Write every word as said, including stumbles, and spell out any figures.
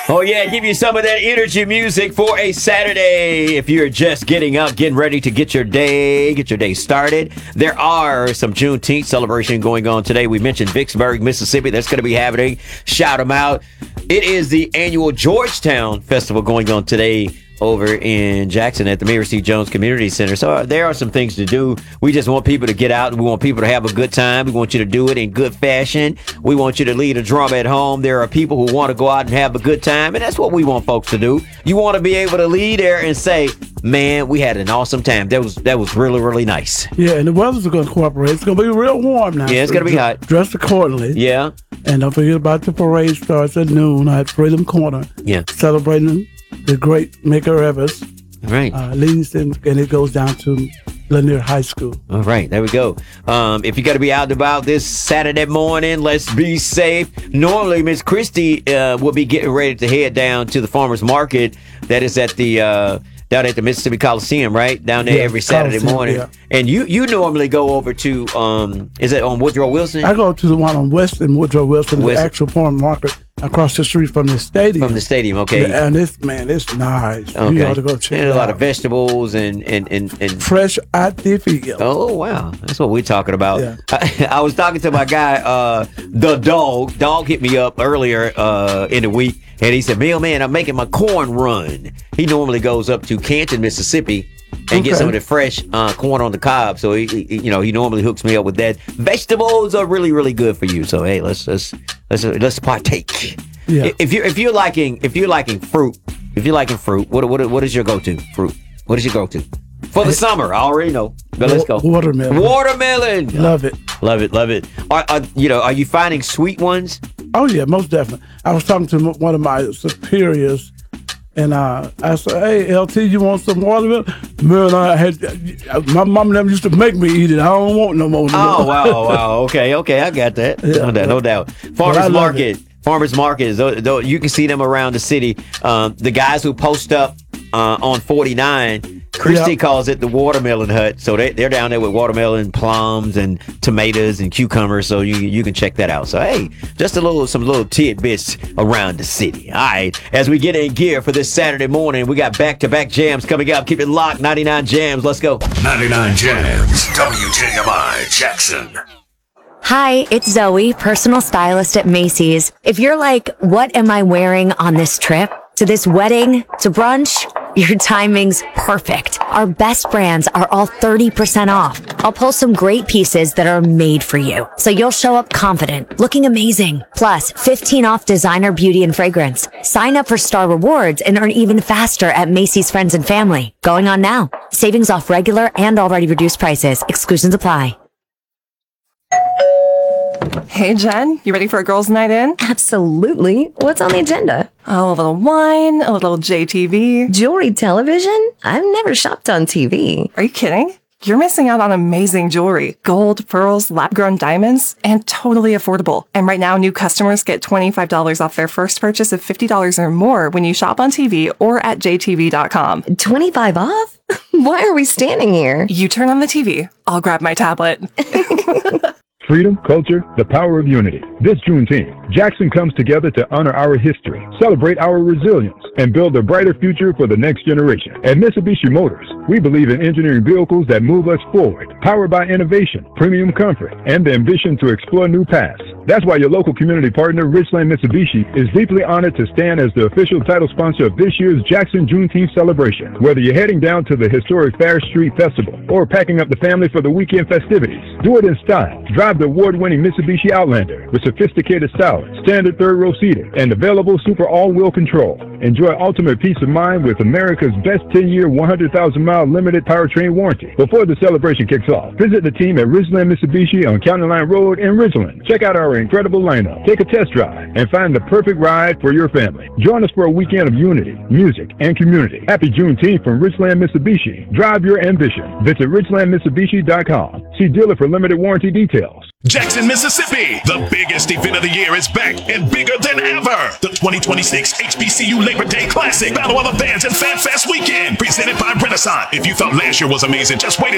Oh, yeah, give you some of that energy music for a Saturday. If you're just getting up, getting ready to get your day, get your day started. There are some Juneteenth celebration going on today. We mentioned Vicksburg, Mississippi. That's going to be happening. Shout them out. It is the annual Georgetown Festival going on today over in Jackson at the Mary C. Jones Community Center. So uh, there are some things to do. We just want people to get out. We want people to have a good time. We want you to do it in good fashion. We want you to lead a drum at home. There are people who want to go out and have a good time, and that's what we want folks to do. You want to be able to lead there and say, man, we had an awesome time. That was that was really, really nice. Yeah, and the weather's going to cooperate. It's going to be real warm now. Yeah, it's so going to be hot. Dress accordingly. Yeah. And don't forget about the parade starts at noon at Freedom Corner. Yeah. Celebrating the great maker of us. Right. Uh, leads in, and it goes down to Lanier High School. All right, there we go. Um, if you got to be out and about this Saturday morning, let's be safe. Normally, Miss Christie uh, will be getting ready to head down to the farmers market that is at the uh, down at the Mississippi Coliseum, right? Down there Yeah, every Saturday Coliseum, morning. yeah. And you you normally go over to um, is it on Woodrow Wilson? I go to the one on West and Woodrow Wilson, West- the actual farm market across the street from the stadium. From the stadium, okay. Yeah, and it's, man, it's nice. Okay. You ought to go check and it a lot out. of vegetables and and and, and Fresh out the field. Oh, wow. That's what we're talking about. Yeah. I, I was talking to my guy, uh, the dog. Dog hit me up earlier uh, in the week, and he said, Bill, man, I'm making my corn run. He normally goes up to Canton, Mississippi, and get Okay. some of the fresh uh, corn on the cob. So, he, he, you know, he normally hooks me up with that. Vegetables are really, really good for you. So, hey, let's let's let's let's partake. Yeah. If you if you're liking if you're liking fruit, if you're liking fruit, what what what is your go-to fruit? What is your go-to for the summer? I already know, but let's go. Watermelon. Watermelon. Love it. Love it, love it. Are, are you know? Are you finding sweet ones? Oh, yeah, most definitely. I was talking to m- one of my superiors, and uh, I said, hey, L T, you want some watermelon? Man, I had, my mom and them used to make me eat it. I don't want no more. Oh wow, wow. Okay, okay, I got that. Yeah. No doubt, no doubt. I Farmers love market. Farmers markets. Though, though you can see them around the city. Um, the guys who post up uh, on forty-nine, Christie Yeah. calls it the watermelon hut. So they they're down there with watermelon, plums, and tomatoes and cucumbers. So you you can check that out. So hey, just a little some little tidbits around the city. All right, as we get in gear for this Saturday morning, we got back to back jams coming up. Keep it locked. ninety-nine Jams. Let's go. ninety-nine Jams, W J M I Jackson. Hi, it's Zoe, personal stylist at Macy's. If you're like, what am I wearing on this trip? To this wedding? To brunch? Your timing's perfect. Our best brands are all thirty percent off. I'll pull some great pieces that are made for you, so you'll show up confident, looking amazing. Plus, fifteen off designer beauty and fragrance. Sign up for Star Rewards and earn even faster at Macy's Friends and Family. Going on now. Savings off regular and already reduced prices. Exclusions apply. Hey, Jen, you ready for a girls' night in? Absolutely. What's on the agenda? Oh, a little wine, a little J T V. Jewelry television? I've never shopped on T V. Are you kidding? You're missing out on amazing jewelry. Gold, pearls, lab-grown diamonds, and totally affordable. And right now, new customers get twenty-five dollars off their first purchase of fifty dollars or more when you shop on T V or at J T V dot com. twenty-five off? Why are we standing here? You turn on the T V. I'll grab my tablet. Freedom, culture, the power of unity. This Juneteenth, Jackson comes together to honor our history, celebrate our resilience, and build a brighter future for the next generation. At Mitsubishi Motors, we believe in engineering vehicles that move us forward, powered by innovation, premium comfort, and the ambition to explore new paths. That's why your local community partner, Richland Mitsubishi, is deeply honored to stand as the official title sponsor of this year's Jackson Juneteenth celebration. Whether you're heading down to the historic Fair Street Festival or packing up the family for the weekend festivities, do it in style. Drive the award-winning Mitsubishi Outlander with sophisticated styling, standard third-row seating, and available super all-wheel control. Enjoy ultimate peace of mind with America's best ten-year, one hundred thousand mile limited powertrain warranty. Before the celebration kicks off, visit the team at Ridgeland Mitsubishi on County Line Road in Ridgeland. Check out our incredible lineup, take a test drive, and find the perfect ride for your family. Join us for a weekend of unity, music, and community. Happy Juneteenth from Ridgeland Mitsubishi. Drive your ambition. Visit Ridgeland Mitsubishi dot com. See dealer for limited warranty details. Jackson, Mississippi. The biggest event of the year is back and bigger than ever. The twenty twenty-six H B C U Labor Day Classic Battle of the Bands and Fan Fest Weekend, presented by Renaissance. If you thought last year was amazing, just wait.